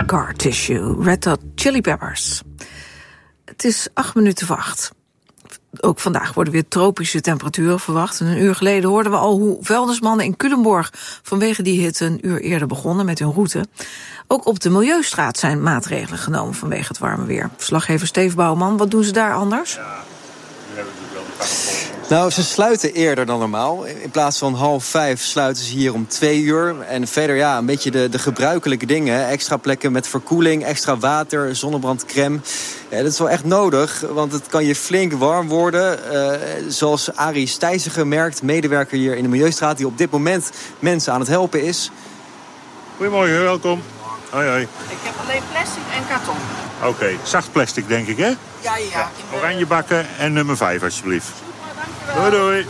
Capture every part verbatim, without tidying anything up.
Scar Tissue, Red Hot Chili Peppers. Het is acht minuten voor acht. Ook vandaag worden weer tropische temperaturen verwacht. En een uur geleden hoorden we al hoe vuilnismannen in Culemborg vanwege die hitte een uur eerder begonnen met hun route. Ook op de Milieustraat zijn maatregelen genomen vanwege het warme weer. Verslaggever Steve Bouwman, wat doen ze daar anders? Ja, nu hebben we natuurlijk wel de kast. Nou, ze sluiten eerder dan normaal. In plaats van half vijf sluiten ze hier om twee uur. En verder, ja, een beetje de, de gebruikelijke dingen. Extra plekken met verkoeling, extra water, zonnebrandcrème. Ja, dat is wel echt nodig, want het kan je flink warm worden. Uh, zoals Arie Stijziger merkt, medewerker hier in de Milieustraat, die op dit moment mensen aan het helpen is. Goedemorgen, welkom. Hoi, hoi. Ik heb alleen plastic en karton. Oké, okay, zacht plastic denk ik, hè? Ja, ja. ja. Oranje bakken en nummer vijf, alsjeblieft. Doei, doei.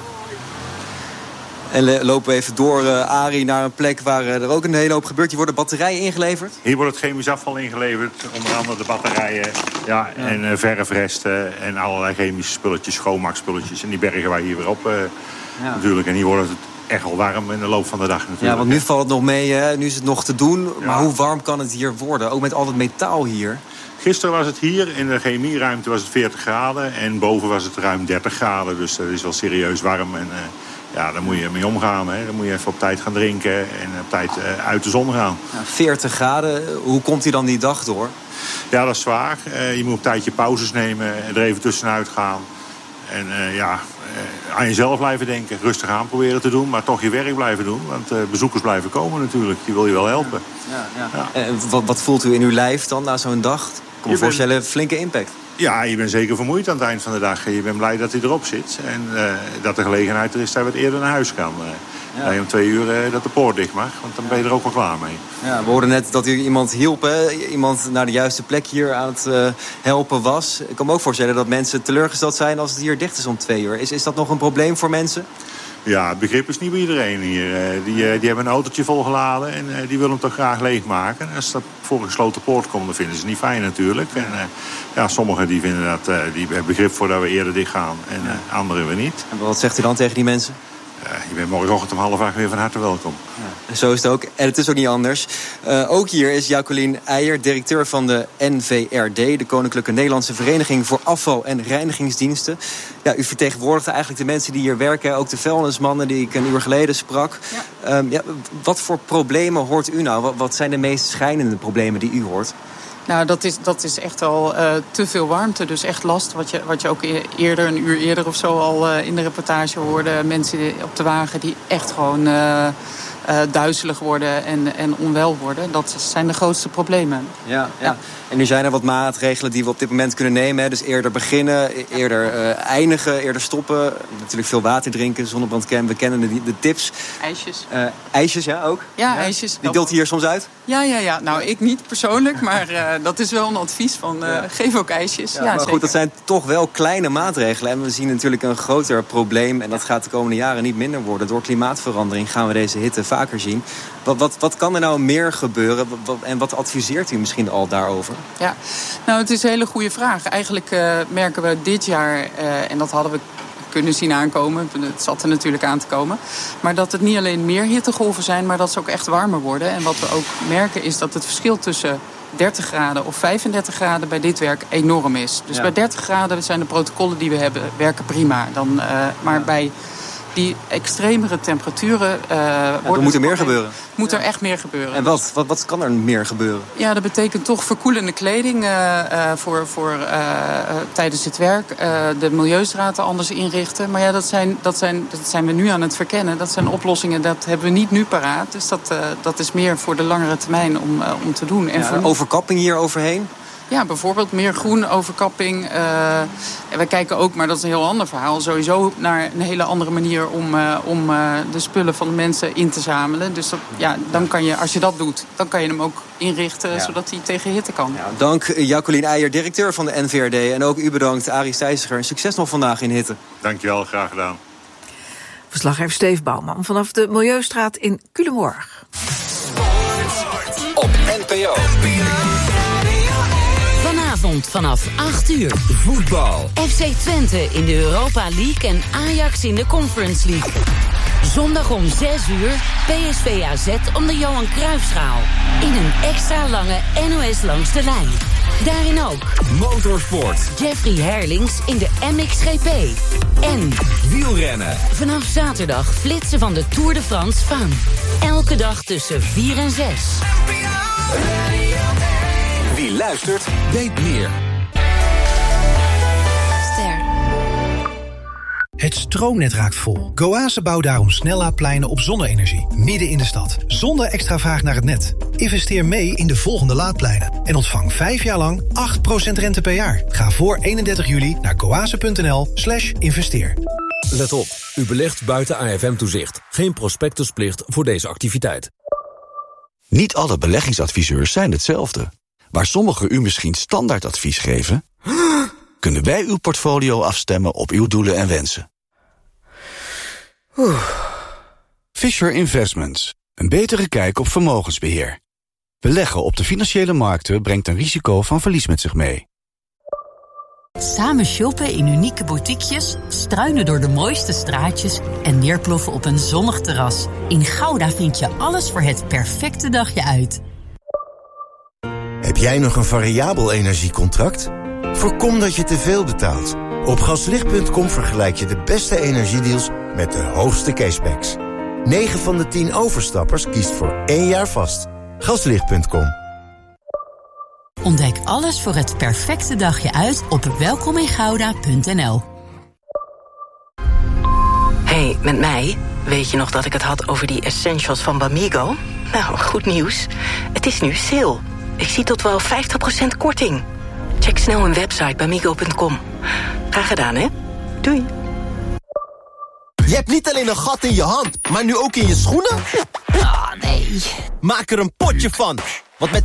En lopen we even door, uh, Arie, naar een plek waar uh, er ook een hele hoop gebeurt. Hier worden batterijen ingeleverd? Hier wordt het chemisch afval ingeleverd. Onder andere de batterijen ja, ja. en uh, verfresten en allerlei chemische spulletjes, schoonmaakspulletjes. En die bergen wij hier weer op uh, ja. natuurlijk. En hier wordt het echt al warm in de loop van de dag natuurlijk. Ja, want nu valt het nog mee, hè? Nu is het nog te doen. Ja. Maar hoe warm kan het hier worden? Ook met al het metaal hier. Gisteren was het hier, in de chemieruimte was het veertig graden. En boven was het ruim dertig graden. Dus dat is wel serieus warm. En uh, ja, daar moet je mee omgaan. Hè. Dan moet je even op tijd gaan drinken en op tijd uh, uit de zon gaan. Ja, veertig graden, hoe komt hij dan die dag door? Ja, dat is zwaar. Uh, je moet op tijd je pauzes nemen, er even tussenuit gaan. En uh, ja, uh, aan jezelf blijven denken. Rustig aan proberen te doen, maar toch je werk blijven doen. Want uh, bezoekers blijven komen natuurlijk. Die wil je wel helpen. Ja, ja, ja. Ja. Uh, wat, wat voelt u in uw lijf dan na zo'n dag? Ik kan me voorstellen, bent... flinke impact. Ja, je bent zeker vermoeid aan het eind van de dag. Je bent blij dat hij erop zit. En uh, dat de gelegenheid er is dat we het eerder naar huis gaan. Uh, ja. Dat je om twee uur uh, dat de poort dicht mag. Want dan ben je er ook wel klaar mee. Ja, we hoorden net dat u iemand hielp. Hè? Iemand naar de juiste plek hier aan het uh, helpen was. Ik kan me ook voorstellen dat mensen teleurgesteld zijn als het hier dicht is om twee uur. Is, is dat nog een probleem voor mensen? Ja, het begrip is niet bij iedereen hier. Die, die hebben een autootje volgeladen en die willen hem toch graag leegmaken. Als dat voor een gesloten poort komt, dan vinden ze het niet fijn natuurlijk. En ja, sommigen die vinden dat, die hebben begrip voor dat we eerder dicht gaan en ja. anderen we niet. En wat zegt u dan tegen die mensen? Uh, je bent morgenochtend om half acht weer van harte welkom. Ja, zo is het ook. En het is ook niet anders. Uh, ook hier is Jacqueline Eijer, directeur van de N V R D... de Koninklijke Nederlandse Vereniging voor Afval- en Reinigingsdiensten. Ja, u vertegenwoordigt eigenlijk de mensen die hier werken. Ook de vuilnismannen die ik een uur geleden sprak. Ja. Um, ja, wat voor problemen hoort u nou? Wat, wat zijn de meest schijnende problemen die u hoort? Nou, dat is, dat is echt al uh, te veel warmte. Dus echt last, wat je, wat je ook eerder, een uur eerder of zo al uh, in de reportage hoorde. Mensen op de wagen die echt gewoon uh, uh, duizelig worden en, en onwel worden. Dat zijn de grootste problemen. Ja, ja. ja. En nu zijn er wat maatregelen die we op dit moment kunnen nemen. Hè? Dus eerder beginnen, eerder uh, eindigen, eerder stoppen. Natuurlijk veel water drinken, zonnebrandcrème. We kennen de, de tips. IJsjes. Uh, ijsjes, ja, ook? Ja, ja, ijsjes. Die deelt hier soms uit? Ja, ja, ja. Nou, ik niet persoonlijk, maar uh, dat is wel een advies van uh, ja. geef ook ijsjes. Ja, ja, maar zeker. goed, dat zijn toch wel kleine maatregelen. En we zien natuurlijk een groter probleem. En dat gaat de komende jaren niet minder worden. Door klimaatverandering gaan we deze hitte vaker zien. Wat, wat, wat kan er nou meer gebeuren? Wat, en wat adviseert u misschien al daarover? Ja, nou, het is een hele goede vraag. Eigenlijk uh, merken we dit jaar, uh, en dat hadden we kunnen zien aankomen. Het zat er natuurlijk aan te komen. Maar dat het niet alleen meer hittegolven zijn, maar dat ze ook echt warmer worden. En wat we ook merken is dat het verschil tussen dertig graden of vijfendertig graden bij dit werk enorm is. Dus ja. bij dertig graden zijn de protocollen die we hebben werken prima. Dan, uh, maar ja. bij die extremere temperaturen Uh, ja, er moet er meer gebeuren. Moet er echt meer gebeuren. En wat? Wat, wat kan er meer gebeuren? Ja, dat betekent toch verkoelende kleding uh, uh, voor, voor, uh, uh, tijdens het werk. Uh, de Milieustraten anders inrichten. Maar ja, dat zijn, dat, zijn, dat zijn we nu aan het verkennen. Dat zijn oplossingen, dat hebben we niet nu paraat. Dus dat, uh, dat is meer voor de langere termijn om, uh, om te doen. En ja, voor... overkapping hier overheen? Ja, bijvoorbeeld meer groen, overkapping. Uh, en we kijken ook, maar dat is een heel ander verhaal, sowieso naar een hele andere manier om, uh, om uh, de spullen van de mensen in te zamelen. Dus dat, ja, dan kan je, als je dat doet, dan kan je hem ook inrichten, ja. zodat hij tegen hitte kan. Ja, dank Jacqueline Eijer, directeur van de N V R D. En ook u bedankt, Arie Stijziger. Succes nog vandaag in hitte. Dankjewel, graag gedaan. Verslaggever Steve Bouwman vanaf de Milieustraat in Culemborg. Op N P O. Vanavond vanaf acht uur. Voetbal. F C Twente in de Europa League en Ajax in de Conference League. Zondag om zes uur, P S V A Z om de Johan Cruijffschaal. In een extra lange N O S langs de lijn. Daarin ook motorsport, Jeffrey Herlings in de M X G P. En wielrennen. Vanaf zaterdag flitsen van de Tour de France Faan. Elke dag tussen vier en zes. Wie luistert, weet meer. Het stroomnet raakt vol. Goase bouwt daarom snellaadpleinen op zonne-energie, midden in de stad. Zonder extra vraag naar het net. Investeer mee in de volgende laadpleinen. En ontvang vijf jaar lang acht procent rente per jaar. Ga voor eenendertig juli naar goase.nl slash investeer. Let op, u belegt buiten A F M-toezicht. Geen prospectusplicht voor deze activiteit. Niet alle beleggingsadviseurs zijn hetzelfde. Waar sommigen u misschien standaardadvies geven, kunnen wij uw portfolio afstemmen op uw doelen en wensen. Oeh. Fisher Investments. Een betere kijk op vermogensbeheer. Beleggen op de financiële markten brengt een risico van verlies met zich mee. Samen shoppen in unieke boutiquejes, struinen door de mooiste straatjes en neerploffen op een zonnig terras. In Gouda vind je alles voor het perfecte dagje uit. Heb jij nog een variabel energiecontract? Voorkom dat je te veel betaalt. Op gaslicht punt com vergelijk je de beste energiedeals met de hoogste cashbacks. negen van de tien overstappers kiest voor één jaar vast. gaslicht punt com. Ontdek alles voor het perfecte dagje uit op welkomingouda punt n l. Hey, met mij? Weet je nog dat ik het had over die essentials van Bamigo? Nou, goed nieuws. Het is nu sale. Ik zie tot wel vijftig procent korting. Check snel hun website bamigo punt com. Graag gedaan, hè? Doei. Je hebt niet alleen een gat in je hand, maar nu ook in je schoenen? Ah, nee. Maak er een potje van.